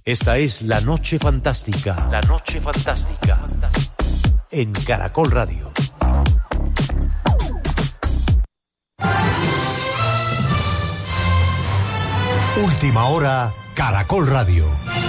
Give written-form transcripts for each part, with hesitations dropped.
Esta es La Noche Fantástica. La Noche Fantástica. En Caracol Radio. Última hora, Caracol Radio.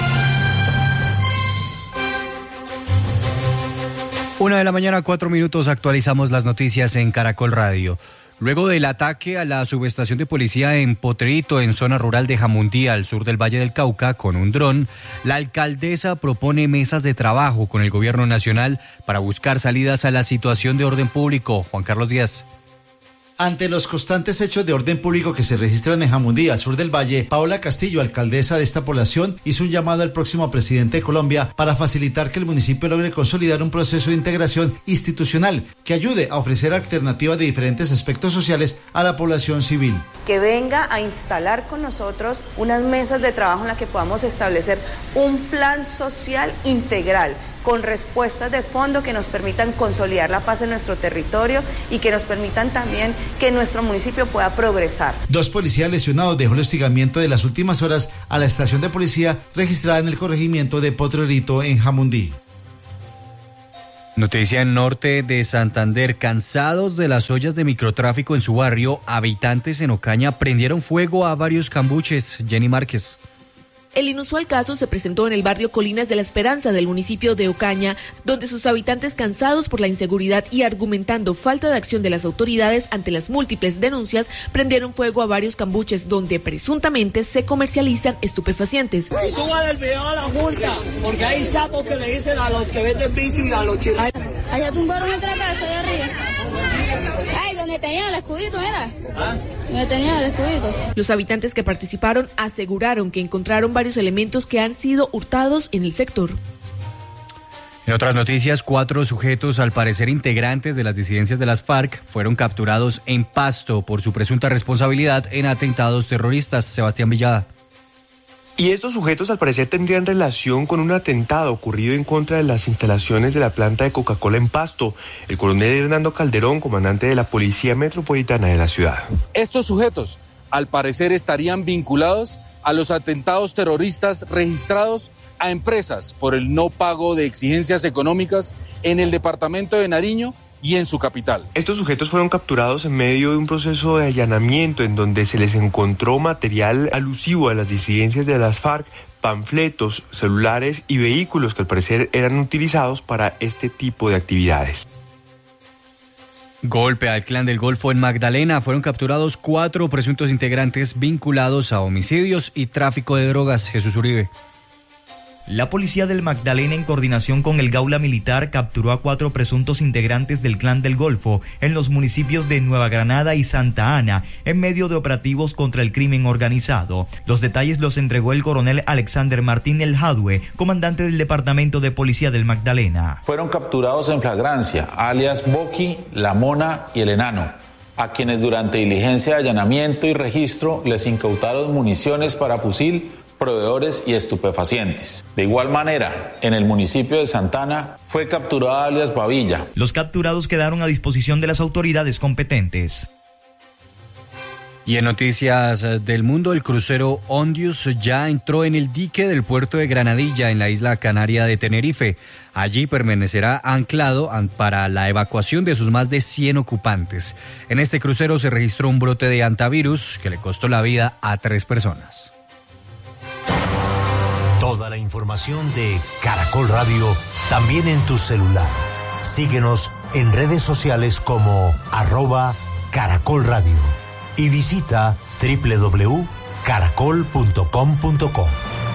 1:04 a.m, actualizamos las noticias en Caracol Radio. Luego del ataque a la subestación de policía en Potrerito, en zona rural de Jamundí, al sur del Valle del Cauca, con un dron, la alcaldesa propone mesas de trabajo con el gobierno nacional para buscar salidas a la situación de orden público. Juan Carlos Díaz. Ante los constantes hechos de orden público que se registran en Jamundí, al sur del Valle, Paola Castillo, alcaldesa de esta población, hizo un llamado al próximo presidente de Colombia para facilitar que el municipio logre consolidar un proceso de integración institucional que ayude a ofrecer alternativas de diferentes aspectos sociales a la población civil. Que venga a instalar con nosotros unas mesas de trabajo en las que podamos establecer un plan social integral, con respuestas de fondo que nos permitan consolidar la paz en nuestro territorio y que nos permitan también que nuestro municipio pueda progresar. 2 policías lesionados dejó el hostigamiento de las últimas horas a la estación de policía registrada en el corregimiento de Potrerito, en Jamundí. Noticia en norte de Santander. Cansados de las ollas de microtráfico en su barrio, habitantes en Ocaña prendieron fuego a varios cambuches. Jenny Márquez. El inusual caso se presentó en el barrio Colinas de la Esperanza del municipio de Ocaña, donde sus habitantes, cansados por la inseguridad y argumentando falta de acción de las autoridades ante las múltiples denuncias, prendieron fuego a varios cambuches donde presuntamente se comercializan estupefacientes. Y suban el video a la junta, porque hay sapos que le dicen a los que venden bici y a los chilenos. Allá tumbaron otra casa, allá arriba. Ay, donde tenían el escudito, ¿era? ¿Ah? Donde tenían el escudito. Los habitantes que participaron aseguraron que encontraron varios elementos que han sido hurtados en el sector. En otras noticias, 4 sujetos, al parecer integrantes de las disidencias de las FARC, fueron capturados en Pasto por su presunta responsabilidad en atentados terroristas. Sebastián Villada. Y estos sujetos al parecer tendrían relación con un atentado ocurrido en contra de las instalaciones de la planta de Coca-Cola en Pasto. El coronel Hernando Calderón, comandante de la Policía Metropolitana de la ciudad. Estos sujetos al parecer estarían vinculados a los atentados terroristas registrados a empresas por el no pago de exigencias económicas en el departamento de Nariño y en su capital. Estos sujetos fueron capturados en medio de un proceso de allanamiento en donde se les encontró material alusivo a las disidencias de las FARC, panfletos, celulares y vehículos que al parecer eran utilizados para este tipo de actividades. Golpe al Clan del Golfo en Magdalena. Fueron capturados 4 presuntos integrantes vinculados a homicidios y tráfico de drogas. Jesús Uribe. La policía del Magdalena, en coordinación con el Gaula Militar, capturó a 4 presuntos integrantes del Clan del Golfo en los municipios de Nueva Granada y Santa Ana, en medio de operativos contra el crimen organizado. Los detalles los entregó el coronel Alexander Martín El Jadue, comandante del Departamento de Policía del Magdalena. Fueron capturados en flagrancia, alias Boqui, La Mona y El Enano, a quienes durante diligencia de allanamiento y registro les incautaron municiones para fusil, proveedores y estupefacientes. De igual manera, en el municipio de Santana fue capturada alias Babilla. Los capturados quedaron a disposición de las autoridades competentes. Y en noticias del mundo, el crucero Ondius ya entró en el dique del puerto de Granadilla, en la isla canaria de Tenerife. Allí permanecerá anclado para la evacuación de sus más de 100 ocupantes. En este crucero se registró un brote de hantavirus que le costó la vida a 3 personas. Toda la información de Caracol Radio también en tu celular. Síguenos en redes sociales como @Caracol Radio y visita www.caracol.com.co.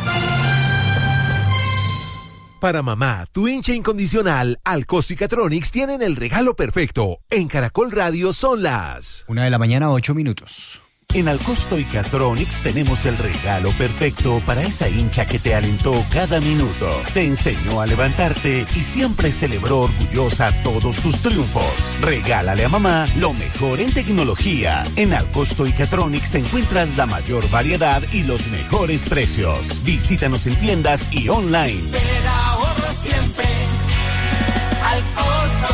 Para mamá, tu hincha incondicional, Alcosto y Catronics tienen el regalo perfecto. En Caracol Radio son las 1:08 a.m. En Alcosto y Catronics tenemos el regalo perfecto para esa hincha que te alentó cada minuto, te enseñó a levantarte y siempre celebró orgullosa todos tus triunfos. Regálale a mamá lo mejor en tecnología. En Alcosto y Catronics encuentras la mayor variedad y los mejores precios. Visítanos en tiendas y online. Pero ahorro siempre Alcosto.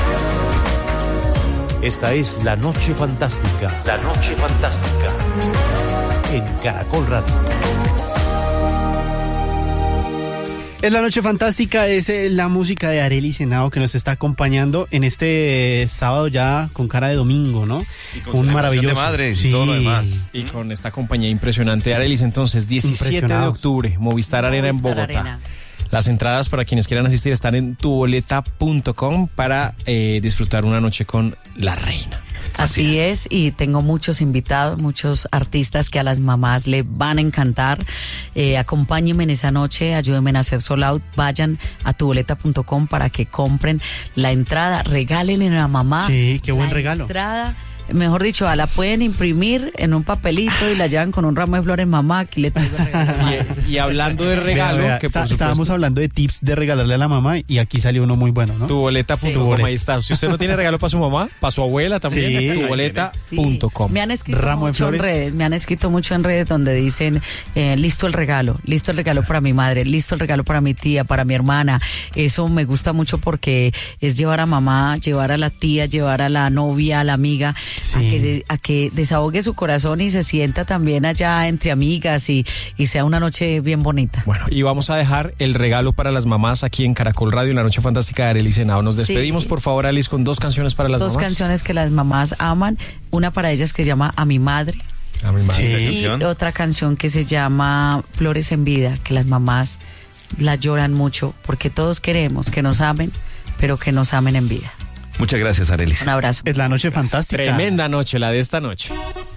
Esta es La Noche Fantástica. La Noche Fantástica. En Caracol Radio. Es la noche fantástica, es la música de Arelis Henao que nos está acompañando en este sábado ya con cara de domingo, ¿no? Y con un maravilloso de madres y todo lo demás. Y con esta compañía impresionante de Arelis, entonces 17 de octubre, Movistar Arena en Bogotá. Arena. Las entradas para quienes quieran asistir están en tuboleta.com para disfrutar una noche con la reina. Así es, y tengo muchos invitados, muchos artistas que a las mamás le van a encantar. Acompáñenme en esa noche, ayúdenme a hacer sold out, vayan a tuboleta.com para que compren la entrada, regálenle a la mamá. Sí, qué buen regalo. Entrada. Mejor dicho, la pueden imprimir en un papelito y la llevan con un ramo de flores, mamá, aquí le traigo el regalo. Y hablando de regalo, que por supuesto, estábamos hablando de tips de regalarle a la mamá y aquí salió uno muy bueno, ¿no? Tuboleta.com, ahí está. Si usted no tiene regalo para su mamá, para su abuela también, sí, tuboleta.com. Me han escrito mucho en redes donde dicen, listo el regalo para mi madre, listo el regalo para mi tía, para mi hermana. Eso me gusta mucho porque es llevar a mamá, llevar a la tía, llevar a la novia, a la amiga. Sí. A que desahogue su corazón y se sienta también allá entre amigas y sea una noche bien bonita. Bueno, y vamos a dejar el regalo para las mamás aquí en Caracol Radio, en la noche fantástica de Arelis Henao. Nos despedimos, por favor, Alice, con 2 canciones para las mamás. 2 canciones que las mamás aman, una para ellas que se llama A mi madre. A mi madre. Sí. Y otra canción que se llama Flores en vida, que las mamás la lloran mucho porque todos queremos que nos amen, pero que nos amen en vida. Muchas gracias, Arelis. Un abrazo. Es la noche fantástica. Tremenda noche, la de esta noche.